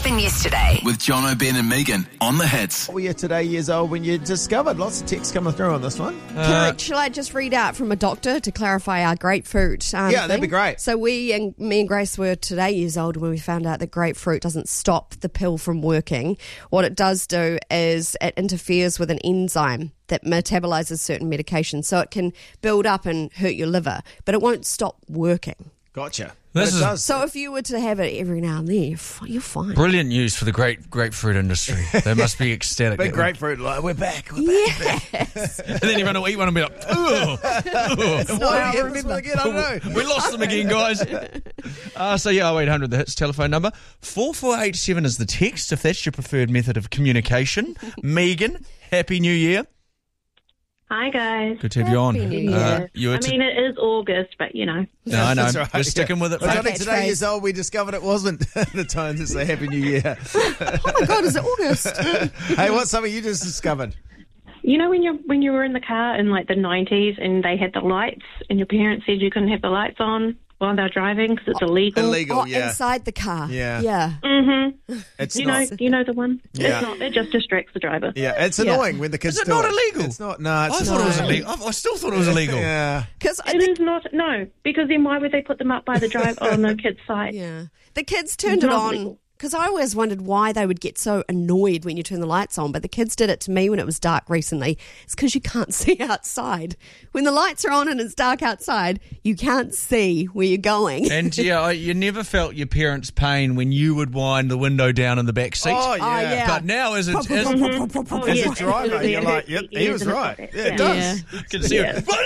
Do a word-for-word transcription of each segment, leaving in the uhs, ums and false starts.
happened yesterday? With John O'Ben and Megan on the hits. What were you today years old when you discovered? Lots of texts coming through on this one. Uh, Shall I just read out from a doctor to clarify our grapefruit? Um, Yeah, that'd thing? be great. So we and me and Grace were today years old when we found out that grapefruit doesn't stop the pill from working. What it does do is it interferes with an enzyme that metabolizes certain medications, so it can build up and hurt your liver, but it won't stop working. Gotcha. This But it is- does. So if you were to have it every now and then, you're fi- you're fine. Brilliant news for the great grapefruit industry. They must be ecstatic. Big that- grapefruit, like, we're back. We're back. Yes. And then you're going to eat one and be like, ugh, ugh. not Why how I do you have this remember. one again? I don't know. We lost them again, guys. Uh, so, yeah, oh eight hundred, the hits telephone number. four four eight seven is the text, if that's your preferred method of communication. Megan, Happy New Year. Hi, guys. Good to have you on. Happy New Uh, Year. you were I t- mean, it is August, but, you know. no, I know. That's right, We're sticking yeah. with it. Well, mate. Johnny, Catchphrase. today years old, we discovered it wasn't the tone to say Happy New Year. Oh my God, is it August? Hey, what's something you just discovered? You know when you when you were in the car in, like, the nineties and they had the lights and your parents said you couldn't have the lights on while they were driving because it's illegal? Illegal, oh, yeah. inside the car. Yeah. Yeah. Mm-hmm. It's You not. know, you know the one? Yeah. It's not. It just distracts the driver. Yeah, it's Yeah. annoying when the kids Is it do not it. illegal? It's not. No, I it's thought not. it was illegal. I I still thought it was illegal. Yeah. Because It is not. No, because then why would they put them up by the drive on the kid's side? yeah, the kids turned it Not on. legal. Because I always wondered why they would get so annoyed when you turn the lights on, but the kids did it to me when it was dark recently. It's because you can't see outside. When the lights are on and it's dark outside, you can't see where you're going. And, yeah, I- you never felt your parents' pain when you would wind the window down in the back seat. Oh, yeah. Oh, yeah. But now, as a, as, Oh, As yeah. a driver, you're like, yep, he was right. Yeah, it does. Yeah. can see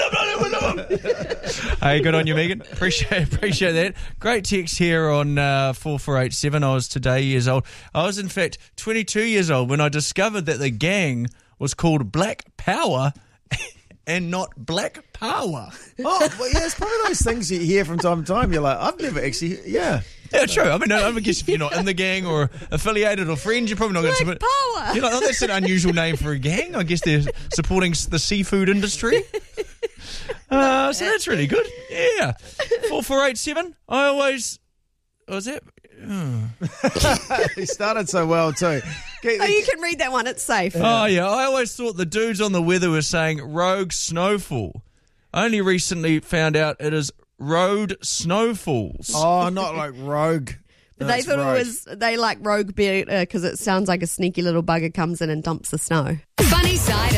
it. Hey, good on you, Megan. Appreciate appreciate that. Great text here on uh, four four eight seven. I was today years old. I was, in fact, twenty-two years old when I discovered that the gang was called Black Power and not Black Power. Oh, well, yeah, it's probably those things you hear from time to time. You're like, I've never actually, yeah. Yeah, true. I mean, I, I guess if you're not in the gang or affiliated or friends, you're probably not going to Black support. Power. You know, that's an unusual name for a gang. I guess they're supporting s- the seafood industry. Uh, so that's really good. Yeah. four four eight seven. I always. What was that? He started so well, too. Get- Oh, you can read that one. It's safe. Oh, yeah. I always thought the dudes on the weather were saying rogue snowfall. I only recently found out it is road snowfalls. Oh, not like rogue. But No, they it's thought rogue. it was, they like rogue beer because it sounds like a sneaky little bugger comes in and dumps the snow. Funny side